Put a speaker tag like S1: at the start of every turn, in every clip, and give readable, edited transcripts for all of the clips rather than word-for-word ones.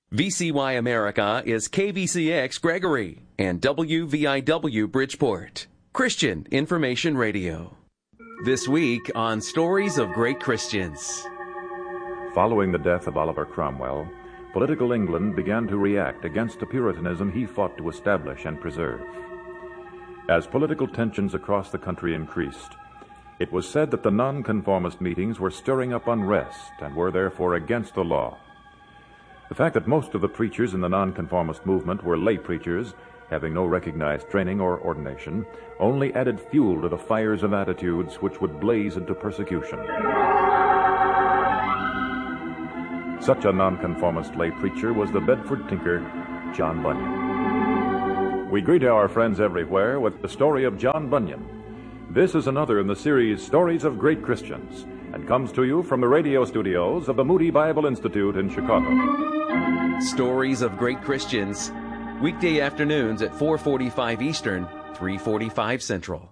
S1: VCY America is KVCX Gregory and WVIW Bridgeport, Christian Information Radio. This week on Stories of Great Christians.
S2: Following the death of Oliver Cromwell, political England began to react against the Puritanism he fought to establish and preserve. As political tensions across the country increased, it was said that the nonconformist meetings were stirring up unrest and were therefore against the law. The fact that most of the preachers in the nonconformist movement were lay preachers, having no recognized training or ordination, only added fuel to the fires of attitudes which would blaze into persecution. Such a nonconformist lay preacher was the Bedford tinker, John Bunyan. We greet our friends everywhere with the story of John Bunyan. This is another in the series Stories of Great Christians, and comes to you from the radio studios of the Moody Bible Institute in Chicago.
S1: Stories of Great Christians, weekday afternoons at 4:45 Eastern, 3:45 Central.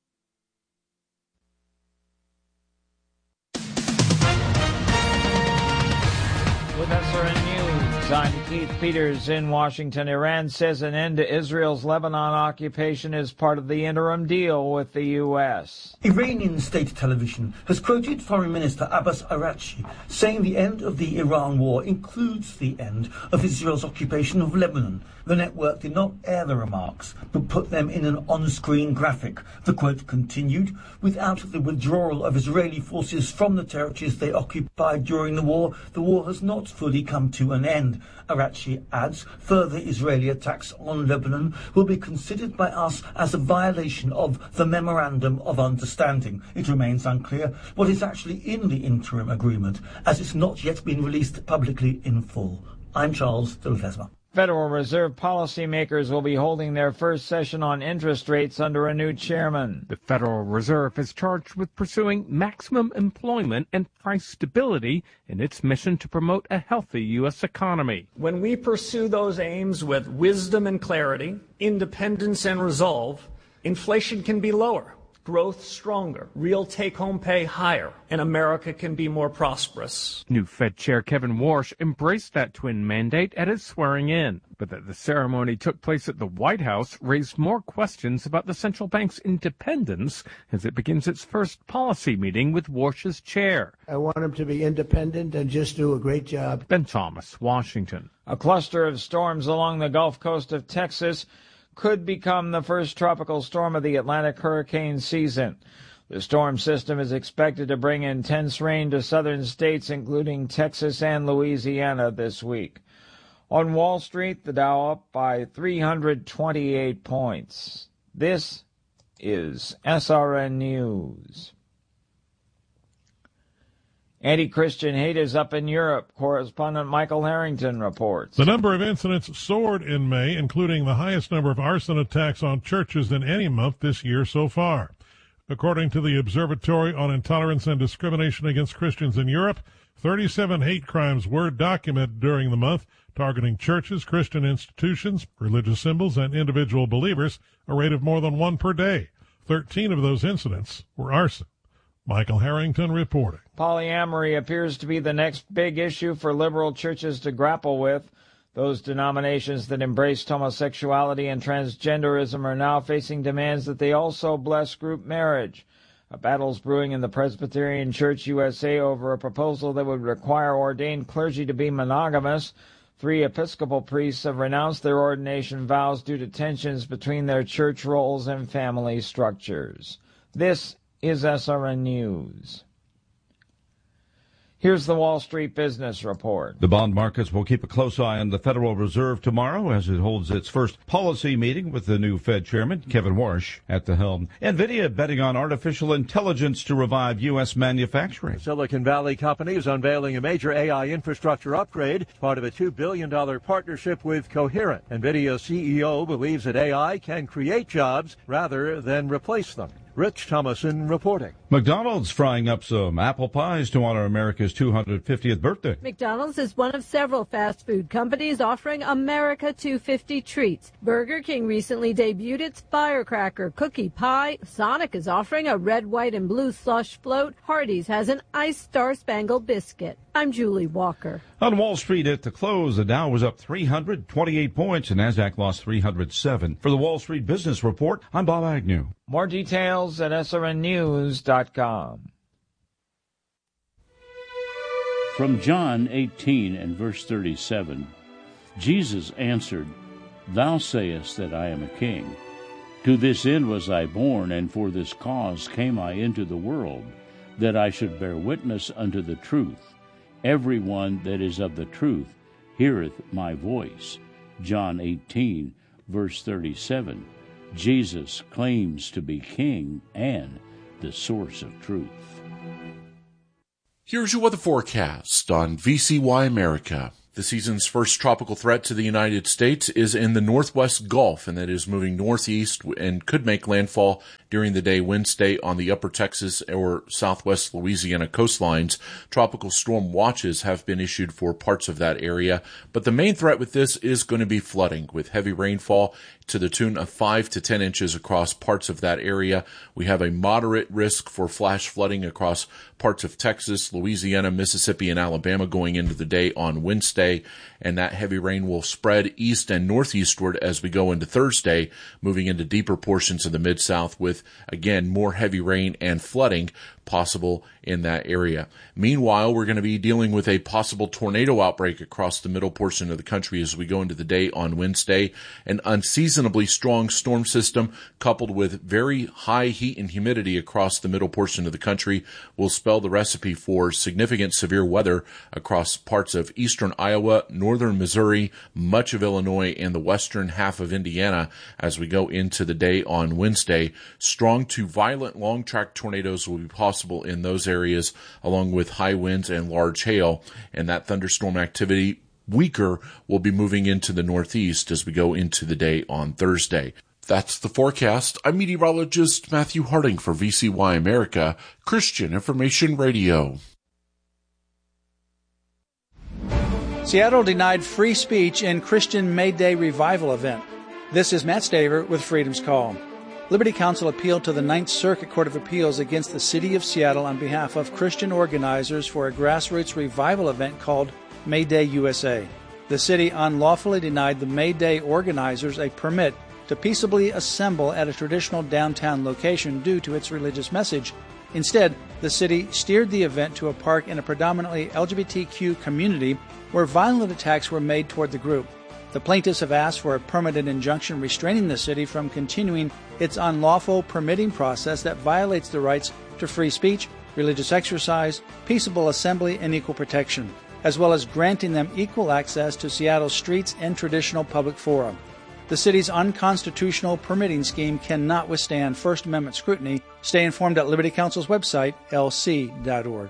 S3: With SRN News, I'm Keith Peters in Washington. Iran says an end to Israel's Lebanon occupation is part of the interim deal with the U.S.
S4: Iranian state television has quoted Foreign Minister Abbas Araghchi saying the end of the Iran war includes the end of Israel's occupation of Lebanon. The network did not air the remarks, but put them in an on-screen graphic. The quote continued, "Without the withdrawal of Israeli forces from the territories they occupied during the war has not fully come to an end." Araghchi adds, further Israeli attacks on Lebanon will be considered by us as a violation of the Memorandum of Understanding. It remains unclear what is actually in the interim agreement, as it's not yet been released publicly in full. I'm Charles de Ledesma.
S3: Federal Reserve policymakers will be holding their first session on interest rates under a new chairman.
S5: The Federal Reserve is charged with pursuing maximum employment and price stability in its mission to promote a healthy U.S. economy.
S6: When we pursue those aims with wisdom and clarity, independence and resolve, inflation can be lower, growth stronger, real take-home pay higher, and America can be more prosperous.
S5: New Fed Chair Kevin Warsh embraced that twin mandate at his swearing-in, but that the ceremony took place at the White House raised more questions about the central bank's independence as it begins its first policy meeting with Warsh's chair.
S7: I want him to be independent and just do a great job.
S5: Ben Thomas, Washington.
S3: A cluster of storms along the Gulf Coast of Texas could become the first tropical storm of the Atlantic hurricane season. The storm system is expected to bring intense rain to southern states, including Texas and Louisiana, this week. On Wall Street, the Dow up by 328 points. This is SRN News. Anti-Christian hate is up in Europe. Correspondent Michael Harrington reports.
S8: The number of incidents soared in May, including the highest number of arson attacks on churches in any month this year so far. According to the Observatory on Intolerance and Discrimination Against Christians in Europe, 37 hate crimes were documented during the month, targeting churches, Christian institutions, religious symbols, and individual believers, a rate of more than one per day. 13 of those incidents were arson. Michael Harrington reporting.
S3: Polyamory appears to be the next big issue for liberal churches to grapple with. Those denominations that embraced homosexuality and transgenderism are now facing demands that they also bless group marriage. A battle's brewing in the Presbyterian Church USA over a proposal that would require ordained clergy to be monogamous. 3 Episcopal priests have renounced their ordination vows due to tensions between their church roles and family structures. This is SRN News. Here's the Wall Street Business Report.
S9: The bond markets will keep a close eye on the Federal Reserve tomorrow as it holds its first policy meeting with the new Fed chairman, Kevin Warsh, at the helm. NVIDIA betting on artificial intelligence to revive U.S. manufacturing.
S10: Silicon Valley company is unveiling a major AI infrastructure upgrade, part of a $2 billion partnership with Coherent. NVIDIA CEO believes that AI can create jobs rather than replace them. Rich Thomason reporting.
S9: McDonald's frying up some apple pies to honor America's 250th birthday.
S11: McDonald's is one of several fast food companies offering America 250 treats. Burger King recently debuted its Firecracker Cookie Pie. Sonic is offering a red, white, and blue slush float. Hardee's has an Ice Star Spangled Biscuit. I'm Julie Walker.
S9: On Wall Street at the close, the Dow was up 328 points and NASDAQ lost 307. For the Wall Street Business Report, I'm Bob Agnew.
S3: More details at srnnews.com.
S12: From John 18 and verse 37, Jesus answered, Thou sayest that I am a king. To this end was I born, and for this cause came I into the world, that I should bear witness unto the truth. Every one that is of the truth heareth my voice. John 18, verse 37. Jesus claims to be king and the source of truth.
S13: Here's your weather forecast on VCY America. The season's first tropical threat to the United States is in the northwest Gulf, and that is moving northeast and could make landfall during the day Wednesday on the upper Texas or southwest Louisiana coastlines. Tropical storm watches have been issued for parts of that area, but the main threat with this is going to be flooding, with heavy rainfall to the tune of 5 to 10 inches across parts of that area. We have a moderate risk for flash flooding across parts of Texas, Louisiana, Mississippi, and Alabama going into the day on Wednesday, and that heavy rain will spread east and northeastward as we go into Thursday, moving into deeper portions of the Mid-South with, again, more heavy rain and flooding possible in that area. Meanwhile, we're going to be dealing with a possible tornado outbreak across the middle portion of the country as we go into the day on Wednesday. An unseasonably strong storm system coupled with very high heat and humidity across the middle portion of the country will spell the recipe for significant severe weather across parts of eastern Iowa, northern Missouri, much of Illinois, and the western half of Indiana as we go into the day on Wednesday. Strong to violent long-track tornadoes will be possible in those areas, along with high winds and large hail, and that thunderstorm activity weaker will be moving into the northeast as we go into the day on Thursday. That's the forecast. I'm meteorologist Matthew Harding for VCY America, Christian Information Radio.
S14: Seattle denied free speech in Christian May Day revival event. This is Matt Staver with Freedom's Call. Liberty Counsel appealed to the Ninth Circuit Court of Appeals against the City of Seattle on behalf of Christian organizers for a grassroots revival event called May Day USA. The city unlawfully denied the May Day organizers a permit to peaceably assemble at a traditional downtown location due to its religious message. Instead, the city steered the event to a park in a predominantly LGBTQ community where violent attacks were made toward the group. The plaintiffs have asked for a permanent injunction restraining the city from continuing its unlawful permitting process that violates the rights to free speech, religious exercise, peaceable assembly, and equal protection, as well as granting them equal access to Seattle's streets and traditional public fora. The city's unconstitutional permitting scheme cannot withstand First Amendment scrutiny. Stay informed at Liberty Counsel's website, lc.org.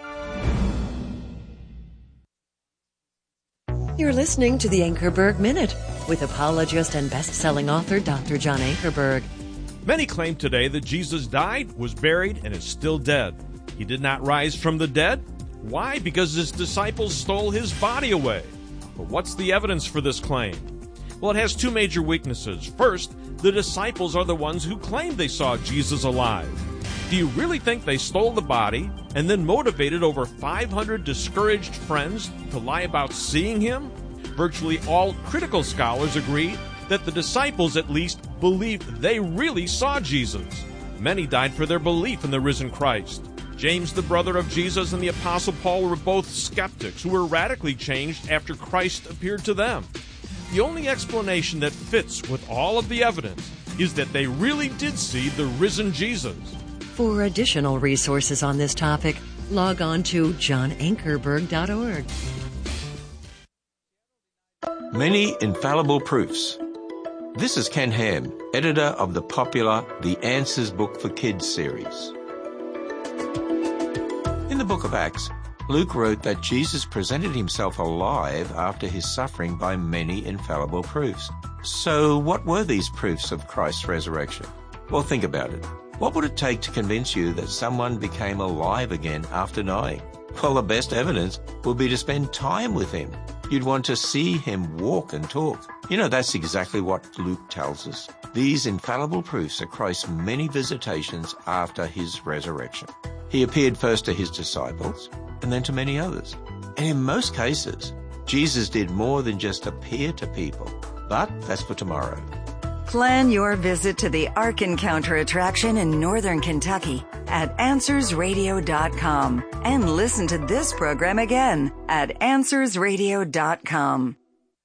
S15: You're listening to the Ankerberg Minute with apologist and best-selling author Dr. John Ankerberg.
S16: Many claim today that Jesus died, was buried, and is still dead. He did not rise from the dead. Why? Because his disciples stole his body away. But what's the evidence for this claim? Well, it has two major weaknesses. First, the disciples are the ones who claim they saw Jesus alive. Do you really think they stole the body and then motivated over 500 discouraged friends to lie about seeing him? Virtually all critical scholars agree that the disciples at least believed they really saw Jesus. Many died for their belief in the risen Christ. James, the brother of Jesus, and the Apostle Paul were both skeptics who were radically changed after Christ appeared to them. The only explanation that fits with all of the evidence is that they really did see the risen Jesus.
S15: For additional resources on this topic, log on to johnankerberg.org.
S17: Many infallible proofs. This is Ken Ham, editor of the popular The Answers Book for Kids series. In the book of Acts, Luke wrote that Jesus presented himself alive after his suffering by many infallible proofs. So what were these proofs of Christ's resurrection? Well, think about it. What would it take to convince you that someone became alive again after dying? Well, the best evidence would be to spend time with him. You'd want to see him walk and talk. You know, that's exactly what Luke tells us. These infallible proofs are Christ's many visitations after his resurrection. He appeared first to his disciples and then to many others. And in most cases, Jesus did more than just appear to people. But that's for tomorrow.
S18: Plan your visit to the Ark Encounter attraction in northern Kentucky at AnswersRadio.com and listen to this program again at AnswersRadio.com.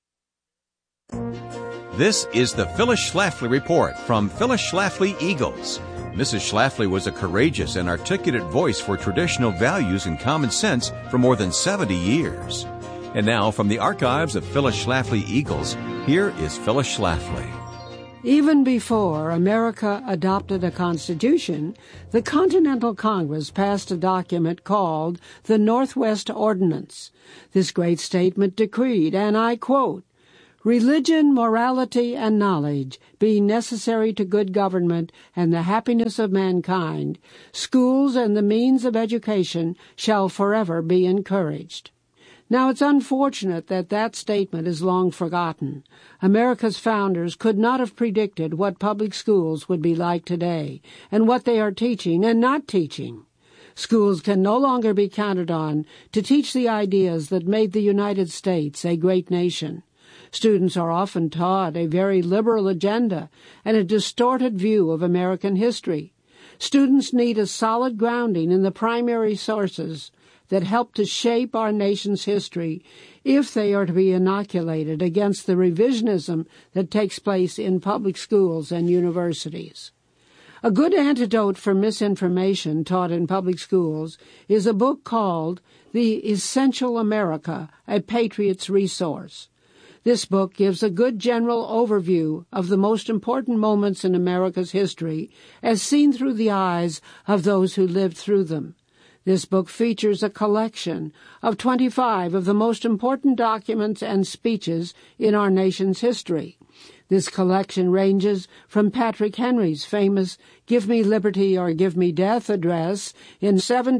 S19: This is the Phyllis Schlafly Report from Phyllis Schlafly Eagles. Mrs. Schlafly was a courageous and articulate voice for traditional values and common sense for more than 70 years. And now, from the archives of Phyllis Schlafly Eagles, here is Phyllis Schlafly.
S20: Even before America adopted a constitution, the Continental Congress passed a document called the Northwest Ordinance. This great statement decreed, and I quote, "Religion, morality, and knowledge being necessary to good government and the happiness of mankind, schools and the means of education shall forever be encouraged." Now, it's unfortunate that that statement is long forgotten. America's founders could not have predicted what public schools would be like today and what they are teaching and not teaching. Schools can no longer be counted on to teach the ideas that made the United States a great nation. Students are often taught a very liberal agenda and a distorted view of American history. Students need a solid grounding in the primary sources that help to shape our nation's history if they are to be inoculated against the revisionism that takes place in public schools and universities. A good antidote for misinformation taught in public schools is a book called The Essential America, a Patriot's Resource. This book gives a good general overview of the most important moments in America's history as seen through the eyes of those who lived through them. This book features a collection of 25 of the most important documents and speeches in our nation's history. This collection ranges from Patrick Henry's famous "Give Me Liberty or Give Me Death" address in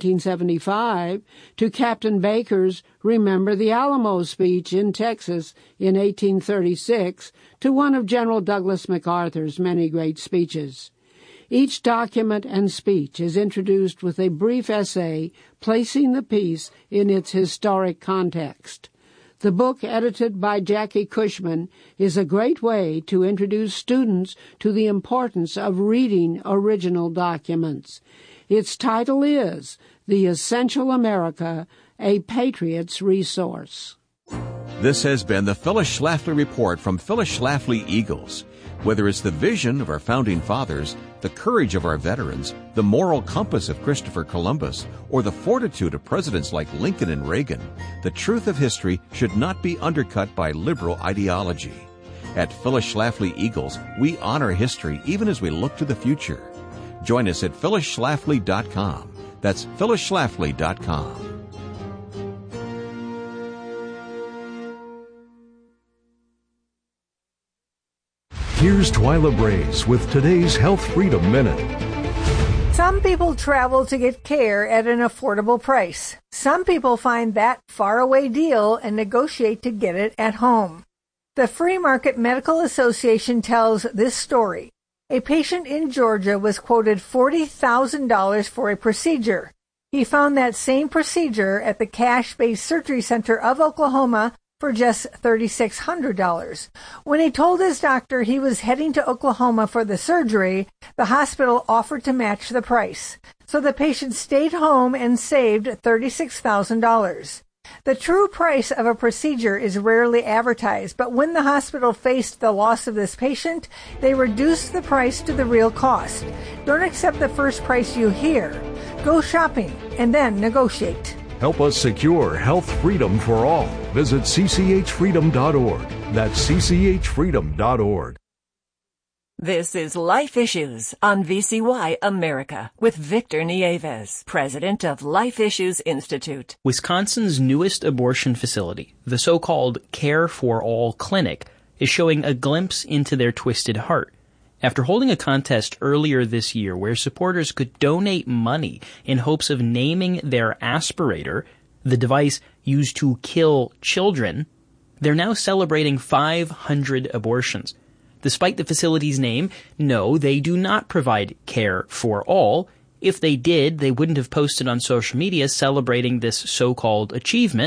S20: 1775 to Captain Baker's "Remember the Alamo" speech in Texas in 1836 to one of General Douglas MacArthur's many great speeches. Each document and speech is introduced with a brief essay placing the piece in its historic context. The book, edited by Jackie Cushman, is a great way to introduce students to the importance of reading original documents. Its title is The Essential America, a Patriot's Resource.
S19: This has been the Phyllis Schlafly Report from Phyllis Schlafly Eagles. Whether it's the vision of our founding fathers, the courage of our veterans, the moral compass of Christopher Columbus, or the fortitude of presidents like Lincoln and Reagan, the truth of history should not be undercut by liberal ideology. At Phyllis Schlafly Eagles, we honor history even as we look to the future. Join us at phyllisschlafly.com. That's phyllisschlafly.com.
S21: Here's Twyla Brace with today's Health Freedom Minute.
S22: Some people travel to get care at an affordable price. Some people find that faraway deal and negotiate to get it at home. The Free Market Medical Association tells this story. A patient in Georgia was quoted $40,000 for a procedure. He found that same procedure at the Cash-Based Surgery Center of Oklahoma for just $3,600. When he told his doctor he was heading to Oklahoma for the surgery, the hospital offered to match the price. So the patient stayed home and saved $36,000. The true price of a procedure is rarely advertised, but when the hospital faced the loss of this patient, they reduced the price to the real cost. Don't accept the first price you hear. Go shopping and then negotiate.
S21: Help us secure health freedom for all. Visit cchfreedom.org. That's cchfreedom.org.
S18: This is Life Issues on VCY America with Victor Nieves, president of Life Issues Institute.
S23: Wisconsin's newest abortion facility, the so-called Care for All Clinic, is showing a glimpse into their twisted heart. After holding a contest earlier this year where supporters could donate money in hopes of naming their aspirator, the device used to kill children, they're now celebrating 500 abortions. Despite the facility's name, no, they do not provide care for all. If they did, they wouldn't have posted on social media celebrating this so-called achievement,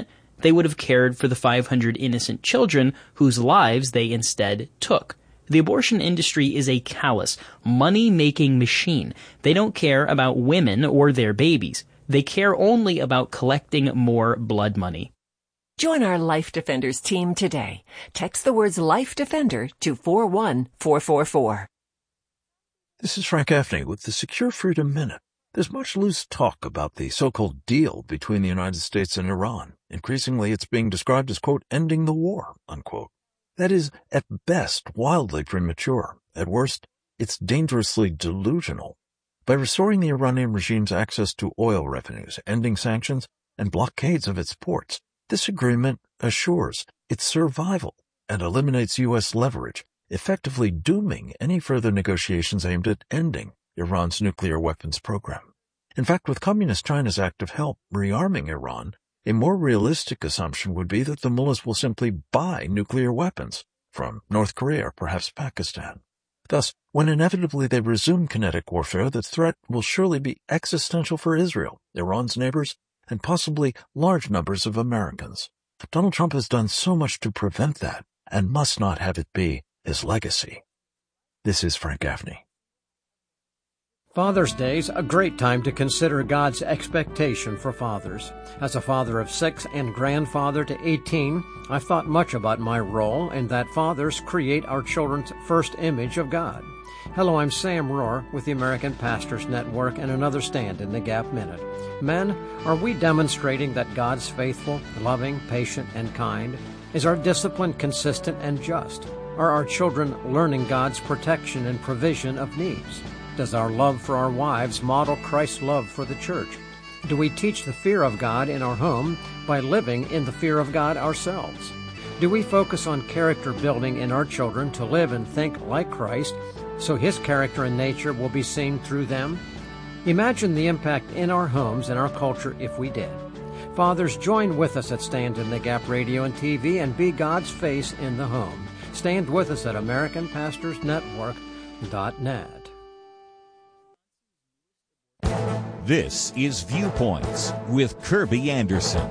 S23: they would have cared for the 500 innocent children whose lives they instead took. The abortion industry is a callous, money-making machine. They don't care about women or their babies. They care only about collecting more blood money.
S1: Join our Life Defenders team today. Text the words Life Defender to 41444.
S2: This is Frank Gaffney with the Secure Freedom Minute. There's much loose talk about the so-called deal between the United States and Iran. Increasingly, it's being described as, quote, ending the war, unquote. That is, at best, wildly premature. At worst, it's dangerously delusional. By restoring the Iranian regime's access to oil revenues, ending sanctions, and blockades of its ports, this agreement assures its survival and eliminates U.S. leverage, effectively dooming any further negotiations aimed at ending Iran's nuclear weapons program. In fact, with Communist China's active help rearming Iran, a more realistic assumption would be that the mullahs will simply buy nuclear weapons from North Korea or perhaps Pakistan. Thus, when inevitably they resume kinetic warfare, the threat will surely be existential for Israel, Iran's neighbors, and possibly large numbers of Americans. Donald Trump has done so much to prevent that and must not have it be his legacy. This is Frank Gaffney.
S4: Father's Day is a great time to consider God's expectation for fathers. As a father of 6 and grandfather to 18, I've thought much about my role and that fathers create our children's first image of God. Hello, I'm Sam Rohr with the American Pastors Network and another Stand in the Gap Minute. Men, are we demonstrating that God's faithful, loving, patient, and kind? Is our discipline consistent and just? Are our children learning God's protection and provision of needs? Does our love for our wives model Christ's love for the church? Do we teach the fear of God in our home by living in the fear of God ourselves? Do we focus on character building in our children to live and think like Christ so His character and nature will be seen through them? Imagine the impact in our homes and our culture if we did. Fathers, join with us at Stand in the Gap Radio and TV and be God's face in the home. Stand with us at AmericanPastorsNetwork.net.
S24: This is Viewpoints with Kirby Anderson.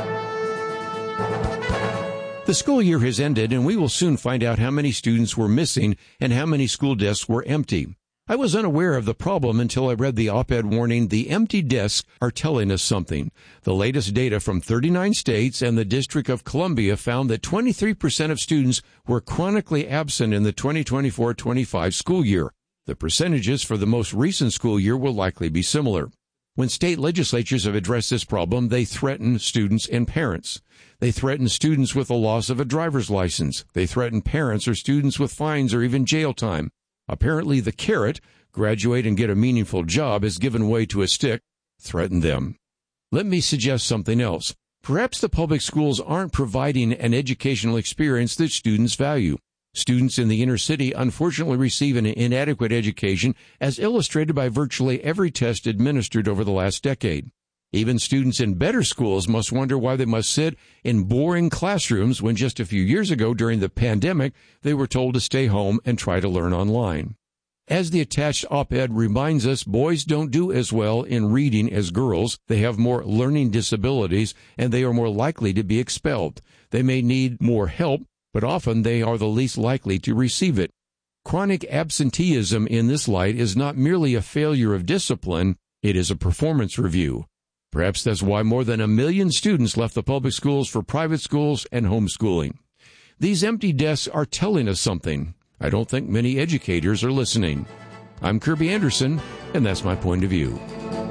S19: The school year has ended, and we will soon find out how many students were missing and how many school desks were empty. I was unaware of the problem until I read the op-ed warning, "The empty desks are telling us something." The latest data from 39 states and the District of Columbia found that 23% of students were chronically absent in the 2024-25 school year. The percentages for the most recent school year will likely be similar. When state legislatures have addressed this problem, they threaten students and parents. They threaten students with the loss of a driver's license. They threaten parents or students with fines or even jail time. Apparently the carrot, graduate and get a meaningful job, has given way to a stick, threaten them. Let me suggest something else. Perhaps the public schools aren't providing an educational experience that students value. Students in the inner city unfortunately receive an inadequate education, as illustrated by virtually every test administered over the last decade. Even students in better schools must wonder why they must sit in boring classrooms when just a few years ago during the pandemic they were told to stay home and try to learn online. As the attached op-ed reminds us, boys don't do as well in reading as girls. They have more learning disabilities, and they are more likely to be expelled. They may need more help, but often they are the least likely to receive it. Chronic absenteeism in this light is not merely a failure of discipline, it is a performance review. Perhaps that's why more than 1 million students left the public schools for private schools and homeschooling. These empty desks are telling us something. I don't think many educators are listening. I'm Kirby Anderson, and that's my point of view.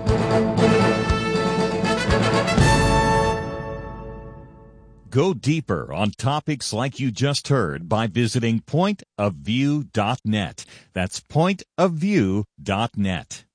S24: Go deeper on topics like you just heard by visiting pointofview.net. That's pointofview.net.